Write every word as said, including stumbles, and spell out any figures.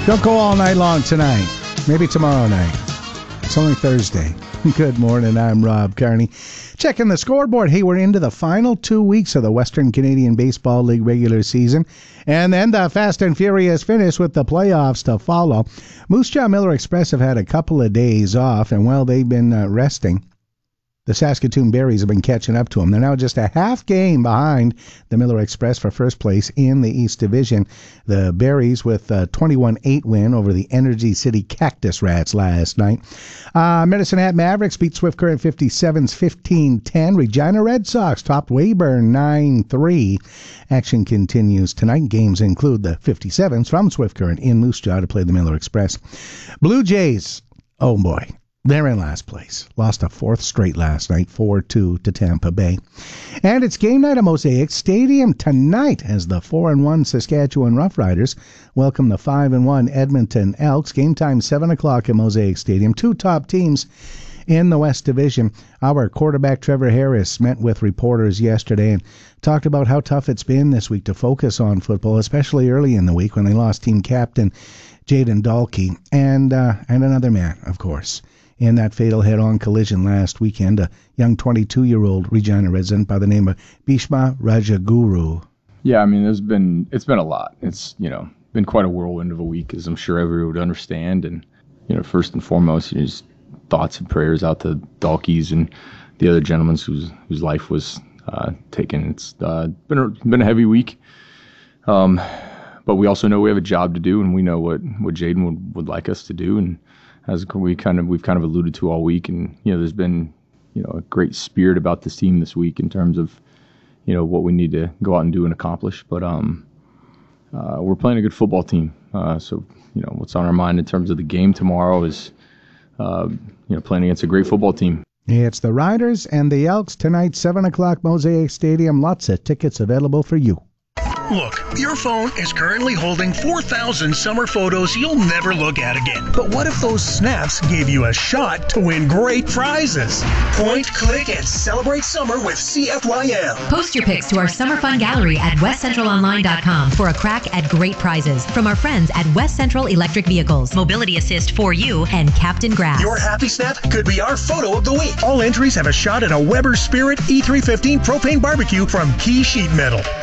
Don't go all night long tonight. Maybe tomorrow night. It's only Thursday. Good morning, I'm Rob Carney. Checking the scoreboard. Hey, we're into the final two weeks of the Western Canadian Baseball League regular season. And then the fast and furious finish with the playoffs to follow. Moose Jaw Miller Express have had a couple of days off, and well, they've been uh, resting. The Saskatoon Berries have been catching up to them. They're now just a half game behind the Miller Express for first place in the East Division. The Berries with a twenty-one eight win over the Energy City Cactus Rats last night. Uh, Medicine Hat Mavericks beat Swift Current fifty-sevens fifteen ten. Regina Red Sox topped Weyburn nine three. Action continues tonight. Games include the fifty-sevens from Swift Current in Moose Jaw to play the Miller Express. Blue Jays, oh boy. They're in last place. Lost a fourth straight last night, four two to Tampa Bay. And it's game night at Mosaic Stadium tonight as the four and one Saskatchewan Roughriders welcome the five and one Edmonton Elks. Game time seven o'clock at Mosaic Stadium. Two top teams in the West Division. Our quarterback Trevor Harris met with reporters yesterday and talked about how tough it's been this week to focus on football, especially early in the week when they lost team captain Jaden Dahlke and, uh, and another man, of course, in that fatal head-on collision last weekend, a young twenty-two-year-old Regina resident by the name of Bhishma Rajaguru. Yeah, I mean, there's been it's been a lot. It's, you know, been quite a whirlwind of a week, as I'm sure everyone would understand. And, you know, first and foremost, you know, just thoughts and prayers out to Dahlke's and the other gentlemen whose whose life was uh, taken. It's uh, been a, been a heavy week. Um, but we also know we have a job to do, and we know what what Jaden would, would like us to do, and as we kind of we've kind of alluded to all week. And you know, there's been, you know, a great spirit about this team this week in terms of, you know, what we need to go out and do and accomplish. But um, uh, we're playing a good football team. Uh, so you know, what's on our mind in terms of the game tomorrow is, uh, you know, playing against a great football team. It's the Riders and the Elks tonight, seven o'clock, Mosaic Stadium. Lots of tickets available for you. Look, your phone is currently holding four thousand summer photos you'll never look at again. But what if those snaps gave you a shot to win great prizes? Point, click, and celebrate summer with C F Y L. Post your pics to our summer fun gallery at west central online dot com for a crack at great prizes from our friends at West Central Electric Vehicles, Mobility Assist for You, and Captain Grass. Your happy snap could be our photo of the week. All entries have a shot at a Weber Spirit E three fifteen propane barbecue from Key Sheet Metal.